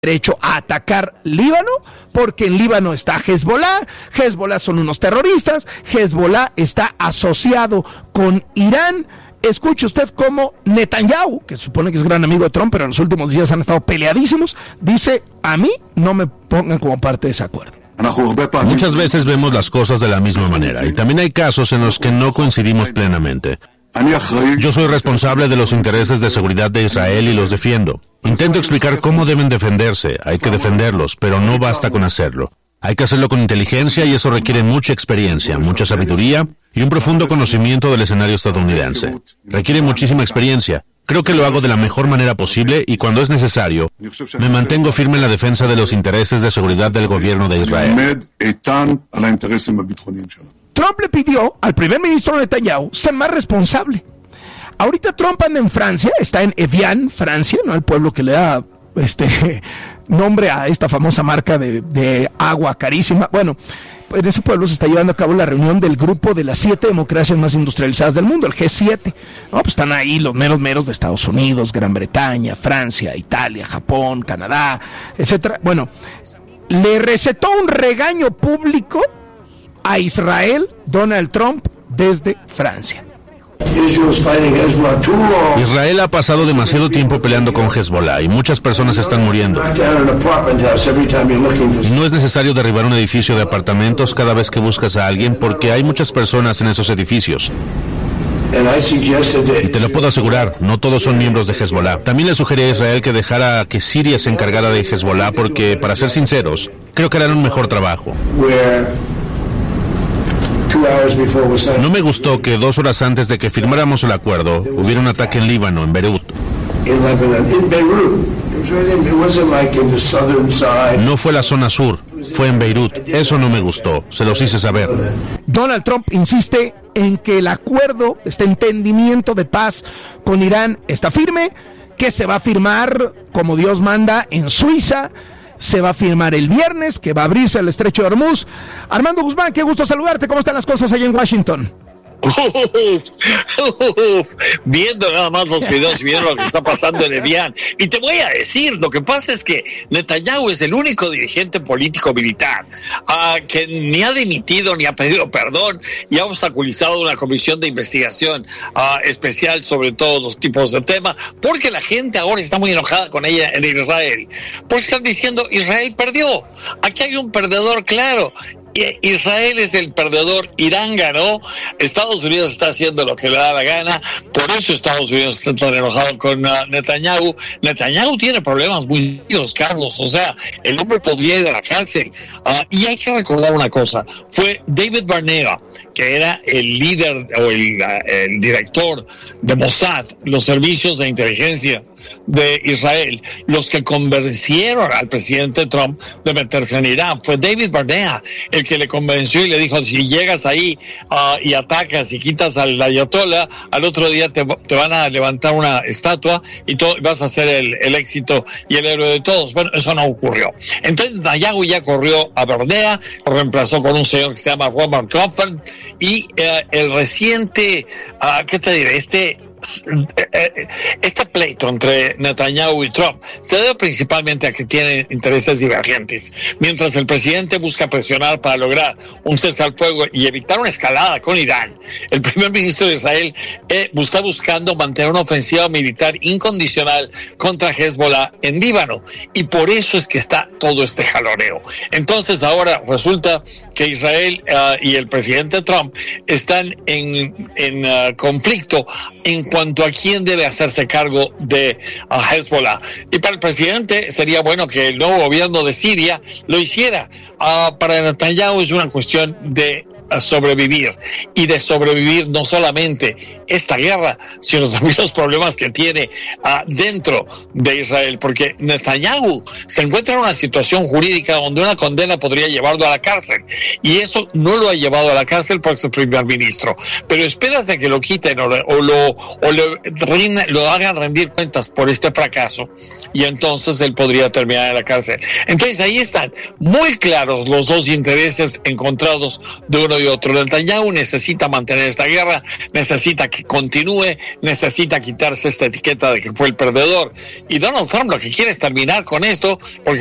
derecho a atacar Líbano, porque en Líbano está Hezbollah. Hezbollah son unos terroristas. Hezbollah está asociado con Irán. Escuche usted cómo Netanyahu, que se supone que es gran amigo de Trump, pero en los últimos días han estado peleadísimos, dice: a mí no me pongan como parte de ese acuerdo. Muchas veces vemos las cosas de la misma manera, y también hay casos en los que no coincidimos plenamente. Yo soy responsable de los intereses de seguridad de Israel y los defiendo. Intento explicar cómo deben defenderse. Hay que defenderlos, pero no basta con hacerlo. Hay que hacerlo con inteligencia y eso requiere mucha experiencia, mucha sabiduría y un profundo conocimiento del escenario estadounidense. Requiere muchísima experiencia. Creo que lo hago de la mejor manera posible y cuando es necesario, me mantengo firme en la defensa de los intereses de seguridad del gobierno de Israel. Trump le pidió al primer ministro Netanyahu ser más responsable. Ahorita Trump anda en Francia, está en Evian, Francia, ¿no? El pueblo que le da nombre a esta famosa marca de agua carísima. Bueno, en ese pueblo se está llevando a cabo la reunión del grupo de las 7 democracias más industrializadas del mundo, el G7. No, pues están ahí los meros de Estados Unidos, Gran Bretaña, Francia, Italia, Japón, Canadá, etcétera. Bueno, le recetó un regaño público a Israel, Donald Trump, desde Francia. Israel ha pasado demasiado tiempo peleando con Hezbollah y muchas personas están muriendo. No es necesario derribar un edificio de apartamentos cada vez que buscas a alguien porque hay muchas personas en esos edificios. Y te lo puedo asegurar, no todos son miembros de Hezbollah. También le sugerí a Israel que dejara que Siria se encargara de Hezbollah porque, para ser sinceros, creo que harán un mejor trabajo. No me gustó que 2 horas antes de que firmáramos el acuerdo hubiera un ataque en Líbano, en Beirut. No fue la zona sur, fue en Beirut. Eso no me gustó, se los hice saber. Donald Trump insiste en que el acuerdo, este entendimiento de paz con Irán está firme, que se va a firmar como Dios manda en Suiza. Se va a firmar el viernes, que va a abrirse el estrecho de Hormuz. Armando Guzmán, qué gusto saludarte. ¿Cómo están las cosas allá en Washington? Viendo nada más los videos y viendo lo que está pasando en Evian. Y te voy a decir, lo que pasa es que Netanyahu es el único dirigente político militar que ni ha dimitido ni ha pedido perdón y ha obstaculizado una comisión de investigación especial sobre todos los tipos de temas, porque la gente ahora está muy enojada con ella en Israel, porque están diciendo Israel perdió. Aquí hay un perdedor claro. Israel es el perdedor, Irán ganó, Estados Unidos está haciendo lo que le da la gana, por eso Estados Unidos está tan enojado con Netanyahu. Netanyahu tiene problemas muy serios, Carlos, o sea, el hombre podría ir a la cárcel. Y hay que recordar una cosa, fue David Barnea, que era el líder o el director de Mossad, los servicios de inteligencia de Israel, los que convencieron al presidente Trump de meterse en Irán. Fue David Barnea el que le convenció y le dijo: si llegas ahí y atacas y quitas al ayatollah, al otro día te van a levantar una estatua y vas a ser el éxito y el héroe de todos. Bueno, eso no ocurrió. Entonces Netanyahu ya corrió a Barnea, lo reemplazó con un señor que se llama Roman Coffin, y el reciente, ¿qué te diré? Este pleito entre Netanyahu y Trump se debe principalmente a que tienen intereses divergentes. Mientras el presidente busca presionar para lograr un cese al fuego y evitar una escalada con Irán, el primer ministro de Israel está buscando mantener una ofensiva militar incondicional contra Hezbollah en Líbano, y por eso es que está todo este jaloneo. Entonces ahora resulta que Israel y el presidente Trump están en conflicto en cuanto a quién debe hacerse cargo de Hezbollah. Y para el presidente sería bueno que el nuevo gobierno de Siria lo hiciera. Para Netanyahu es una cuestión de sobrevivir, y de sobrevivir no solamente esta guerra, sino también los problemas que tiene dentro de Israel, porque Netanyahu se encuentra en una situación jurídica donde una condena podría llevarlo a la cárcel, y eso no lo ha llevado a la cárcel porque es el primer ministro. Pero espérate que lo quiten o lo hagan rendir cuentas por este fracaso, y entonces él podría terminar en la cárcel. Entonces ahí están muy claros los dos intereses encontrados de uno hay otro. Netanyahu necesita mantener esta guerra, necesita que continúe, necesita quitarse esta etiqueta de que fue el perdedor. Y Donald Trump lo que quiere es terminar con esto, porque